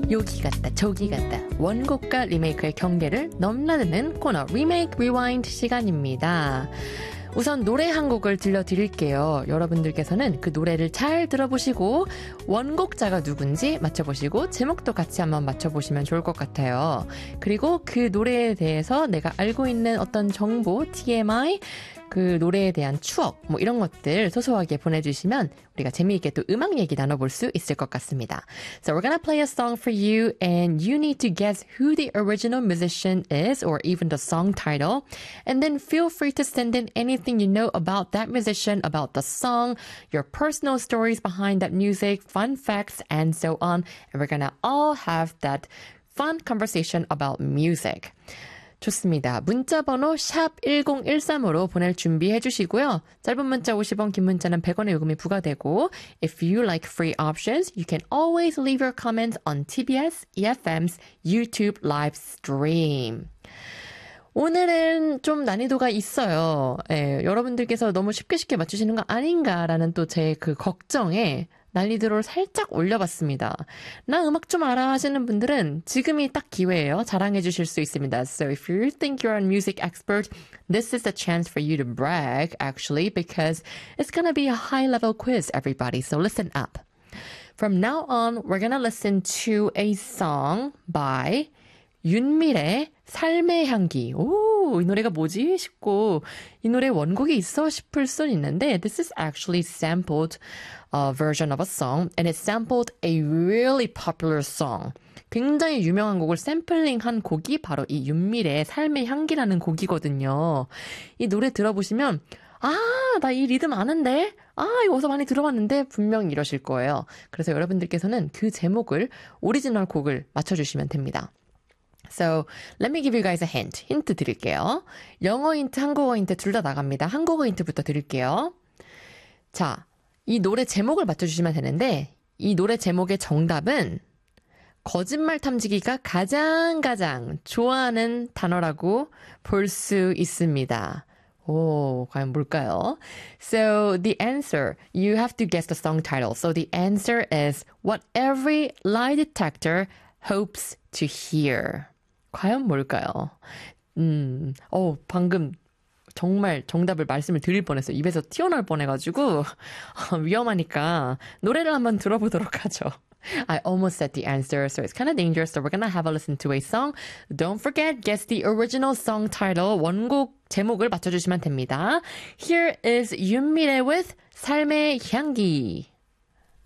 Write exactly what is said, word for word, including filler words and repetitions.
여기 같다 저기 같다 원곡과 리메이크의 경계를 넘나드는 코너 리메이크 리와인드 시간입니다. 우선 노래 한 곡을 들려드릴게요. 여러분들께서는 그 노래를 잘 들어보시고 원곡자가 누군지 맞춰보시고 제목도 같이 한번 맞춰보시면 좋을 것 같아요. 그리고 그 노래에 대해서 내가 알고 있는 어떤 정보, 티엠아이, 그 노래에 대한 추억, 뭐 이런 것들 소소하게 보내주시면 우리가 재미있게 또 음악 얘기 나눠볼 수 있을 것 같습니다. So we're gonna play a song for you and you need to guess who the original musician is or even the song title. And then feel free to send in anything you know about that musician, about the song, your personal stories behind that music, fun facts, and so on. And we're gonna all have that fun conversation about music. 좋습니다. 문자번호 샵 일공일삼으로 보낼 준비해 주시고요. 짧은 문자 오십 원, 긴 문자는 백 원의 요금이 부과되고 If you like free options, you can always leave your comments on 티비에스 이에프엠's YouTube live stream. 오늘은 좀 난이도가 있어요. 예, 여러분들께서 너무 쉽게 쉽게 맞추시는 거 아닌가라는 또 제 그 걱정에 난이도를 살짝 올려봤습니다. 나 음악 좀 알아 하시는 분들은 지금이 딱 기회예요. 자랑해 주실 수 있습니다. So if you think you're a music expert, this is the chance for you to brag, actually, because it's gonna be a high-level quiz, everybody. So listen up. From now on, we're gonna listen to a song by 윤미래 삶의 향기. 오, 이 노래가 뭐지? 싶고 이 노래 원곡이 있어 싶을 순 있는데 This is actually sampled uh, version of a song and it sampled a really popular song. 굉장히 유명한 곡을 샘플링한 곡이 바로 이 윤미래의 삶의 향기라는 곡이거든요. 이 노래 들어보시면 아, 나 이 리듬 아는데? 아, 이거 어디서 많이 들어봤는데? 분명히 이러실 거예요. 그래서 여러분들께서는 그 제목을 오리지널 곡을 맞춰주시면 됩니다. So, let me give you guys a hint. 힌트 드릴게요. 영어 힌트, 한국어 힌트 둘 다 나갑니다. 한국어 힌트부터 드릴게요. 자, 이 노래 제목을 맞춰주시면 되는데 이 노래 제목의 정답은 거짓말 탐지기가 가장 가장 좋아하는 단어라고 볼 수 있습니다. 오, 과연 뭘까요? So, the answer, you have to guess the song title. So, the answer is what every lie detector hopes to hear. 과연 뭘까요? 음, 어, 방금 정말 정답을 말씀을 드릴 뻔했어요. 입에서 튀어나올 뻔해가지고 위험하니까 노래를 한번 들어보도록 하죠. I almost said the answer, so it's kind of dangerous. So we're gonna have a listen to a song. Don't forget, guess the original song title. 원곡 제목을 맞춰주시면 됩니다. Here is 윤미래 with 삶의 향기.